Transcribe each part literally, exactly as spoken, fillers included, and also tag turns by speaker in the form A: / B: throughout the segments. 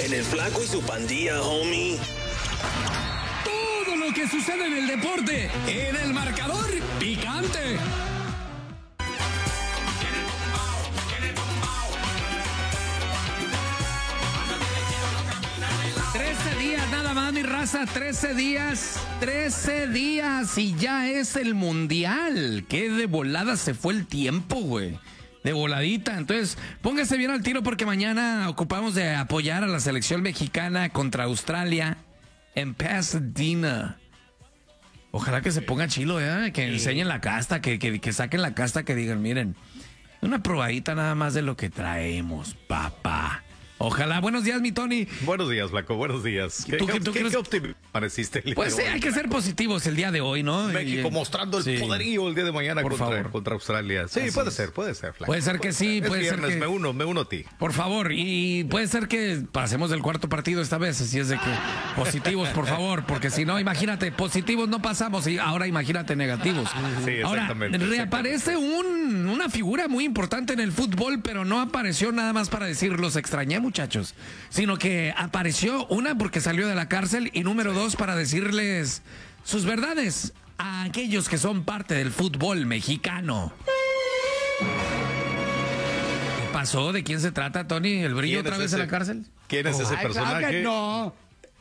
A: En el Flaco y su pandilla, homie.
B: Todo lo que sucede en el deporte, en el marcador picante. trece días nada más, mi raza, trece días, trece días y ya es el mundial. Qué de volada se fue el tiempo, güey. De voladita. Entonces, póngase bien al tiro porque mañana ocupamos de apoyar a la selección mexicana contra Australia en Pasadena. Ojalá que se ponga chilo, ¿eh? Que enseñen la casta, que, que, que saquen la casta, que digan, miren, una probadita nada más de lo que traemos, papá. Ojalá. Buenos días, mi Tony.
C: Buenos días, Flaco. Buenos días. ¿Qué,
B: ¿Tú,
C: qué,
B: tú
C: qué,
B: crees...
C: qué optimista pareciste? El
B: pues sí, hay que ser positivos el día de hoy, ¿no?
C: México
B: y,
C: mostrando el
B: sí.
C: poderío el día de mañana
B: Por
C: contra,
B: favor.
C: contra Australia. Sí,
B: Así
C: puede
B: es.
C: ser, puede ser, Flaco.
B: Puede ser que sí,
C: Es
B: puede ser
C: viernes,
B: que...
C: me uno, me uno a ti.
B: Por favor, y puede ser que pasemos del cuarto partido esta vez, así es de que positivos, por favor, porque si no, imagínate, positivos no pasamos y ahora imagínate negativos.
C: Sí,
B: ahora,
C: exactamente.
B: reaparece un, una figura muy importante en el fútbol, pero no apareció nada más para decir los extrañé, muchachos, sino que apareció una porque salió de la cárcel y número dos para decirles sus verdades a aquellos que son parte del fútbol mexicano. ¿Qué pasó? ¿De quién se trata, Tony? ¿El Brillo otra vez
C: ese,
B: en la cárcel?
C: ¿Quién es ese
D: Ay,
C: personaje?
D: claro que no.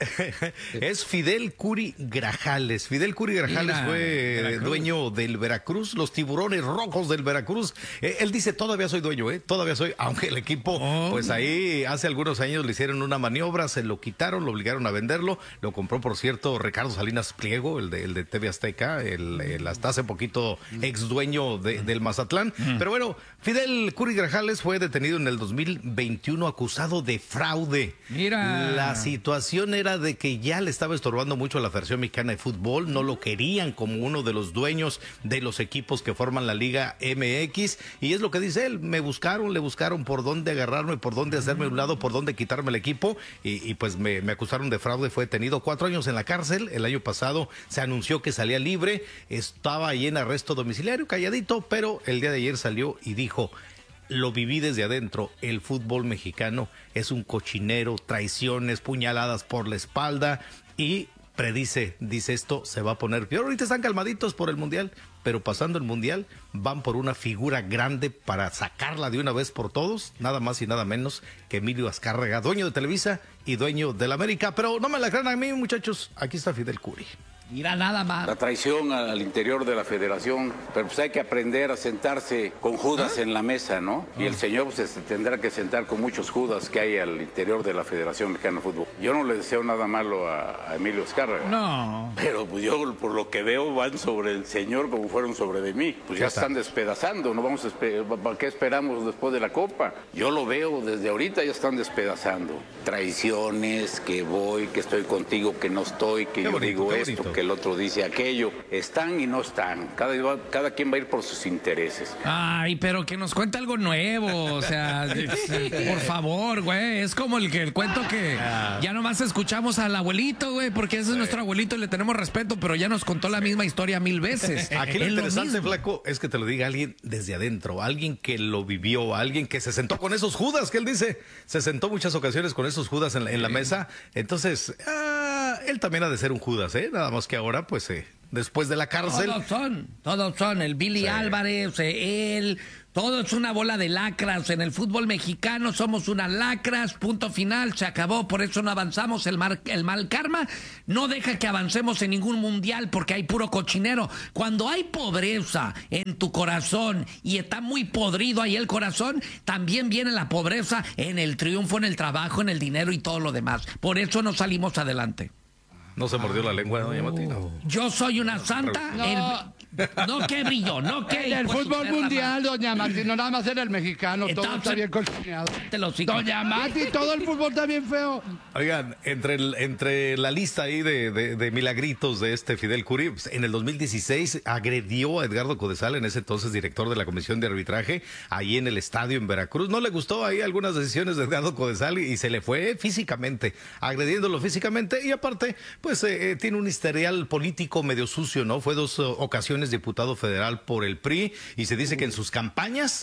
C: Es Fidel Curi Grajales. Fidel Curi Grajales
B: Mira,
C: fue
B: Veracruz.
C: dueño del Veracruz, los Tiburones Rojos del Veracruz. Eh, él dice, todavía soy dueño, ¿eh? Todavía soy, aunque el equipo,
B: Oh.
C: pues ahí hace algunos años le hicieron una maniobra, se lo quitaron, lo obligaron a venderlo. Lo compró, por cierto, Ricardo Salinas Pliego, el de, el de T V Azteca, el, el hasta hace poquito ex dueño de, del Mazatlán.
B: Mm.
C: Pero bueno, Fidel Curi Grajales fue detenido en el dos mil veintiuno acusado de fraude.
B: Mira.
C: La situación era de que ya le estaba estorbando mucho a la Federación Mexicana de Fútbol, no lo querían como uno de los dueños de los equipos que forman la Liga M X, y es lo que dice él, me buscaron, le buscaron por dónde agarrarme, por dónde hacerme a un lado, por dónde quitarme el equipo, y, y pues me, me acusaron de fraude, fue detenido cuatro años en la cárcel, el año pasado se anunció que salía libre, estaba ahí en arresto domiciliario, calladito, pero el día de ayer salió y dijo, lo viví desde adentro, el fútbol mexicano es un cochinero, traiciones, puñaladas por la espalda y predice, dice esto se va a poner peor. Ahorita están calmaditos por el Mundial, pero pasando el Mundial van por una figura grande para sacarla de una vez por todos, nada más y nada menos que Emilio Azcárraga, dueño de Televisa y dueño del América. Pero no me la crean a mí, muchachos, aquí está Fidel Curi.
B: Mira nada más.
E: La traición al interior de la federación, pero pues hay que aprender a sentarse con Judas ¿Ah? en la mesa, ¿no? Y el señor pues, se tendrá que sentar con muchos Judas que hay al interior de la Federación Mexicana de Fútbol. Yo no le deseo nada malo a, a Emilio Azcárraga.
B: No.
E: Pero pues, yo por lo que veo van sobre el señor como fueron sobre de mí. Pues ya están despedazando, no vamos a esper- ¿para qué esperamos después de la Copa? Yo lo veo desde ahorita, ya están despedazando. Traiciones, que voy, que estoy contigo, que no estoy, que
C: Qué
E: yo
C: bonito,
E: digo
C: qué
E: esto,
C: bonito.
E: que el otro dice aquello. Están y no están. Cada, cada quien va a ir por sus intereses.
B: Ay, pero que nos cuente algo nuevo, o sea, por favor, güey, es como el que el cuento que ya nomás escuchamos al abuelito, güey, porque ese es nuestro abuelito y le tenemos respeto, pero ya nos contó la misma historia mil veces.
C: Aquí lo
B: Es
C: interesante,
B: mismo.
C: Flaco, es que te lo diga alguien desde adentro, alguien que lo vivió, alguien que se sentó con esos Judas, que él dice, se sentó muchas ocasiones con esos Judas en la, en la mesa, entonces, ah, él también ha de ser un Judas, ¿eh? Nada más que ahora, pues, eh, después de la cárcel.
B: Todos son, todos son, el Billy
C: Sí.
B: Álvarez, eh, él, todo es una bola de lacras. En el fútbol mexicano somos unas lacras, punto final, se acabó, por eso no avanzamos. El, mar, el mal karma no deja que avancemos en ningún mundial porque hay puro cochinero. Cuando hay pobreza en tu corazón y está muy podrido ahí el corazón, también viene la pobreza en el triunfo, en el trabajo, en el dinero y todo lo demás. Por eso no salimos adelante.
C: No se mordió la lengua, doña Martina.
B: Yo soy una santa.
D: No.
B: el- no que brilló, no que.
D: En el
B: hijo de su
D: fútbol
B: perra
D: mundial, doña Mati, no nada más en el mexicano, todo
B: Entonces-
D: está bien cochineado.
B: madre, te lo sigo.
D: Doña Mati, todo el fútbol está bien feo.
C: Oigan, entre, el, entre la lista ahí de, de, de milagritos de este Fidel Curi, pues, en el dos mil dieciséis agredió a Edgardo Codesal, en ese entonces director de la Comisión de Arbitraje, ahí en el estadio en Veracruz. No le gustó ahí algunas decisiones de Edgardo Codesal y, y se le fue físicamente, agrediéndolo físicamente. Y aparte, pues eh, eh, tiene un historial político medio sucio, ¿no? Fue dos uh, ocasiones diputado federal por el P R I y se dice que en sus campañas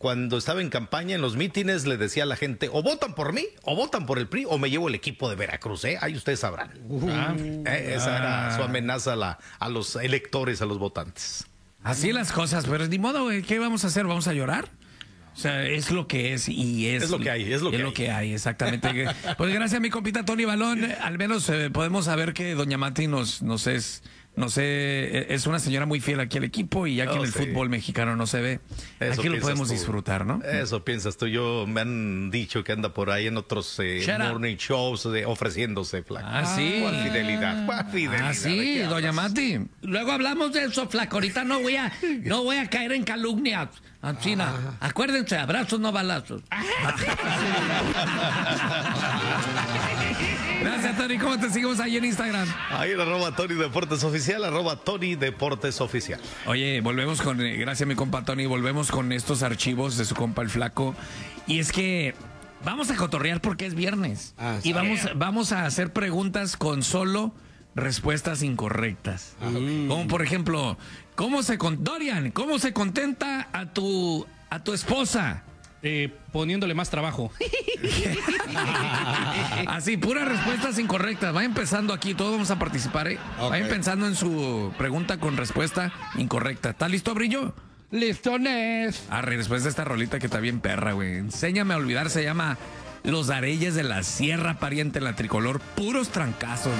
C: cuando estaba en campaña, en los mítines, le decía a la gente, o votan por mí, o votan por el P R I, o me llevo el equipo de Veracruz, ¿eh? Ahí ustedes sabrán. Uh, eh, esa era su amenaza a, la, a los electores, a los votantes.
B: Así las cosas, pero ni modo, güey. ¿Qué vamos a hacer? ¿Vamos a llorar? O sea, es lo que es y es,
C: es lo que hay, es lo,
B: es
C: que,
B: lo
C: hay.
B: que hay, exactamente. Pues gracias a mi compita Tony Balón, al menos eh, podemos saber que doña Mati nos, nos es, no sé, es una señora muy fiel aquí al equipo y ya que oh, en el sí. fútbol mexicano no se ve, eso aquí lo podemos tú. disfrutar, ¿no?
C: Eso piensas tú. Yo me han dicho que anda por ahí en otros eh, morning shows eh, ofreciéndose, flaco.
B: Ah, sí.
C: ¿Cuál fidelidad? ¿Cuál fidelidad?
B: Ah, sí, doña Mati. Luego hablamos de eso, flaco. Ahorita no voy a, no voy a caer en calumnias. China, ah. acuérdense, abrazos no balazos. Gracias, Tony. ¿Cómo te seguimos ahí en Instagram?
C: Ahí en arroba Tony Deportes Oficial, arroba Tony Deportes Oficial.
B: Oye, volvemos con, gracias a mi compa Tony, volvemos con estos archivos de su compa el Flaco. Y es que vamos a cotorrear porque es viernes. Ah, y vamos, vamos a hacer preguntas con solo respuestas incorrectas. Ah, okay. Como por ejemplo, ¿cómo se con Dorian, cómo se contenta a tu a tu esposa?
F: Eh, poniéndole más trabajo.
B: Así, puras respuestas incorrectas. Vayan pensando aquí, todos vamos a participar, ¿eh? Okay. Vayan pensando en su pregunta con respuesta incorrecta. ¿Está listo, Brillo?
D: Listones.
B: Arre, después de esta rolita que está bien perra, güey. Enséñame a olvidar, se llama Los Areyes de la Sierra, pariente la tricolor, puros trancazos.